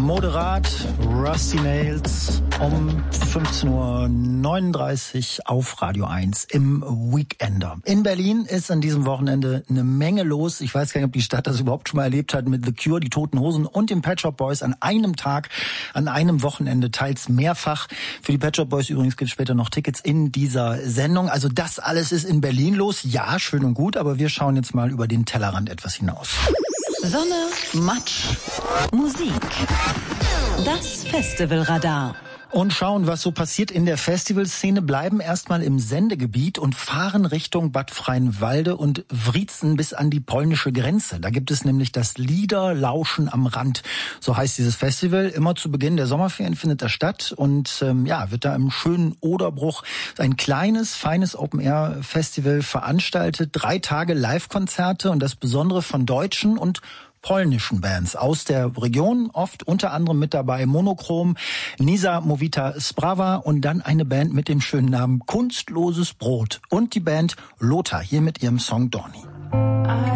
Moderat, Rusty Nails um 15:39 Uhr auf Radio 1 im Weekender. In Berlin ist an diesem Wochenende eine Menge los. Ich weiß gar nicht, ob die Stadt das überhaupt schon mal erlebt hat mit The Cure, die Toten Hosen und den Pet Shop Boys an einem Tag, an einem Wochenende, teils mehrfach. Für die Pet Shop Boys übrigens gibt es später noch Tickets in dieser Sendung. Also das alles ist in Berlin los. Ja, schön und gut, aber wir schauen jetzt mal über den Tellerrand etwas hinaus. Sonne, Matsch, Musik. Das Festivalradar. Und schauen, was so passiert in der Festivalszene, bleiben erstmal im Sendegebiet und fahren Richtung Bad Freienwalde und Wriezen bis an die polnische Grenze. Da gibt es nämlich das Liederlauschen am Rand. So heißt dieses Festival. Immer zu Beginn der Sommerferien findet das statt und wird da im schönen Oderbruch ein kleines, feines Open-Air-Festival veranstaltet. 3 Tage Live-Konzerte und das Besondere von deutschen und polnischen Bands aus der Region, oft unter anderem mit dabei Monochrom, Nisa Movita Sprawa und dann eine Band mit dem schönen Namen Kunstloses Brot und die Band Lothar, hier mit ihrem Song Dorni.